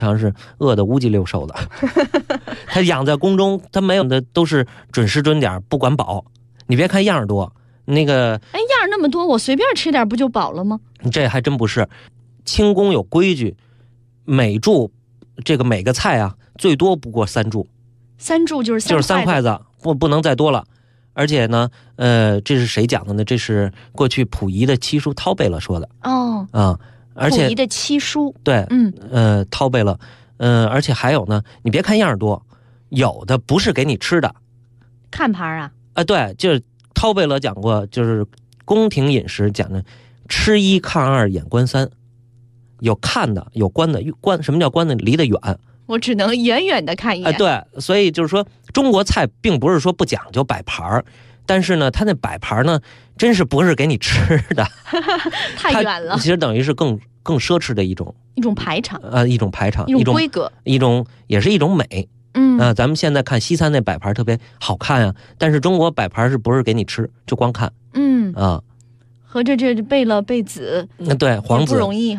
常是饿得乌鸡六瘦的。他养在宫中，他没有的都是准时准点，不管饱。你别看样儿多，那个哎，样儿那么多，我随便吃点不就饱了吗？ 这还真不是。清宫有规矩，每柱这个每个菜啊，最多不过3柱。 3柱就是 3筷子，不能再多了。而且呢，这是谁讲的呢？这是过去溥仪的七叔饕贝勒说的。 哦， 啊，而且溥仪的七叔， 对，饕贝勒，而且还有呢，你别看样儿多，有的不是给你吃的， 看盘啊。 对，就是饕贝勒讲过，就是宫廷饮食讲的，吃1看2眼观3，有看的，有观的，观什么叫观的？离得远。 我只能远远的看一眼。 对，所以就是说，中国菜并不是说不讲究摆盘，但是呢，它那摆盘呢，真是不是给你吃的， 太远了。 其实等于是更奢侈的一种排场， 一种排场， 一种规格， 也是一种美。咱们现在看西餐那摆盘特别好看啊，但是中国摆盘是不是给你吃，就光看。 合着这贝勒贝子， 对，皇子不容易。